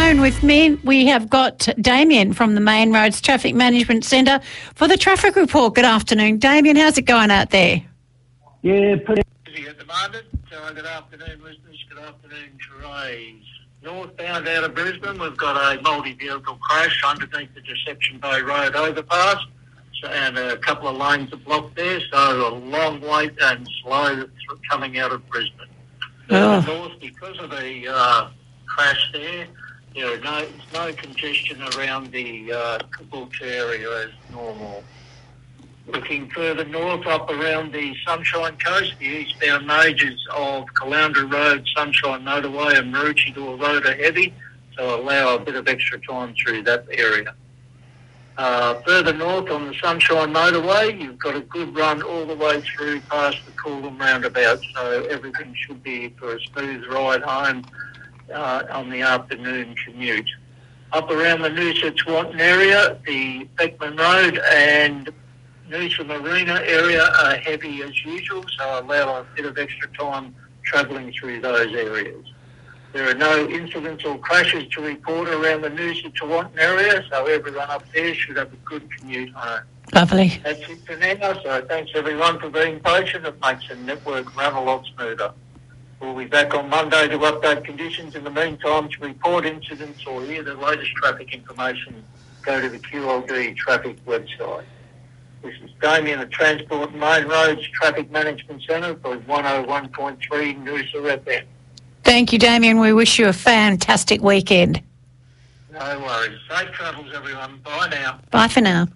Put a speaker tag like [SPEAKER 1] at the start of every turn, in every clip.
[SPEAKER 1] phone with me, we have got Damien from the Main Roads Traffic Management Centre for the traffic report. Good afternoon, Damien. How's it going out there?
[SPEAKER 2] Yeah, pretty busy at the moment. Good afternoon, listeners. Good afternoon, Therese. Northbound out of Brisbane, we've got a multi-vehicle crash underneath the Deception Bay Road overpass, and a couple of lanes are blocked there, so a long wait and slow coming out of Brisbane. North, because of the crash there, there's no congestion around the Caboolture area as normal. Looking further north, up around the Sunshine Coast, the eastbound majors of Caloundra Road, Sunshine Motorway and Maroochydore Road are heavy, so allow a bit of extra time through that area. Further north on the Sunshine Motorway, you've got a good run all the way through past the Coolum roundabout, so everything should be for a smooth ride home on the afternoon commute. Up around the Noosa Tewantin area, the Beckman Road and Noosa Marina area are heavy as usual, so allow a bit of extra time travelling through those areas. There are no incidents or crashes to report around the Noosa Tewantin area, so everyone up there should have a good commute home.
[SPEAKER 1] Lovely.
[SPEAKER 2] That's it for now, so thanks everyone for being patient. It makes the network run a lot smoother. We'll be back on Monday to update conditions. In the meantime, to report incidents or hear the latest traffic information, go to the QLD traffic website. This is Damien at Transport and Main Roads Traffic Management Centre for 101.3 Noosa FM.
[SPEAKER 1] Thank you, Damien. We wish you a fantastic weekend.
[SPEAKER 2] No worries. Safe travels, everyone. Bye now.
[SPEAKER 1] Bye for now.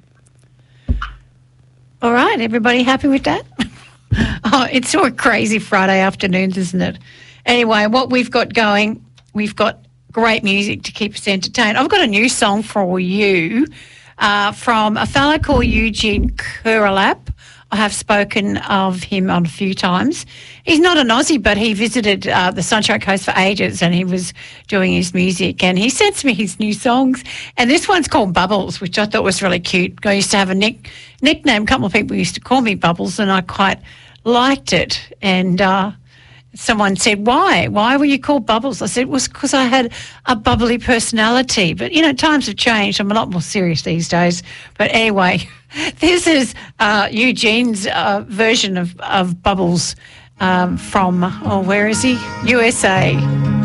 [SPEAKER 1] All right, everybody happy with that? Oh, it's sort of crazy Friday afternoons, isn't it? Anyway, what we've got going, we've got great music to keep us entertained. I've got a new song for you from a fella called Eugene Kurelap. I have spoken of him on a few times. He's not an Aussie, but he visited the Sunshine Coast for ages and he was doing his music and he sends me his new songs. And this one's called Bubbles, which I thought was really cute. I used to have a nickname. A couple of people used to call me Bubbles and I quite liked it. And someone said, why? Why were you called Bubbles? I said, it was because I had a bubbly personality. But, times have changed. I'm a lot more serious these days. But anyway, this is Eugene's version of Bubbles from, where is he? USA.